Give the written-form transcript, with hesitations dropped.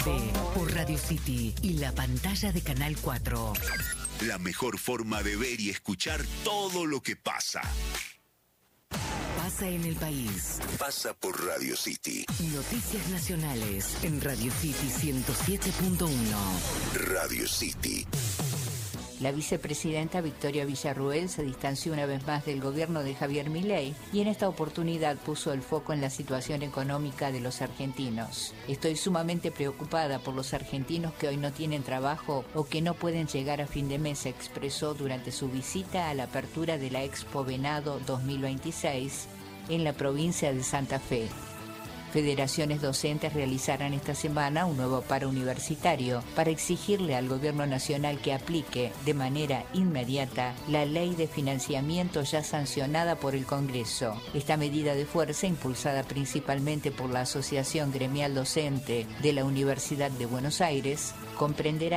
TV, por Radio City y la pantalla de Canal 4. La mejor forma de ver y escuchar todo lo que pasa. Pasa en el país. Pasa por Radio City. Noticias nacionales en Radio City 107.1. Radio City. La vicepresidenta Victoria Villarruel se distanció una vez más del gobierno de Javier Milei y en esta oportunidad puso el foco en la situación económica de los argentinos. Estoy sumamente preocupada por los argentinos que hoy no tienen trabajo o que no pueden llegar a fin de mes, expresó durante su visita a la apertura de la Expo Venado 2026 en la provincia de Santa Fe. Federaciones docentes realizarán esta semana un nuevo paro universitario para exigirle al gobierno nacional que aplique de manera inmediata la ley de financiamiento ya sancionada por el Congreso. Esta medida de fuerza, impulsada principalmente por la Asociación Gremial Docente de la Universidad de Buenos Aires, comprenderá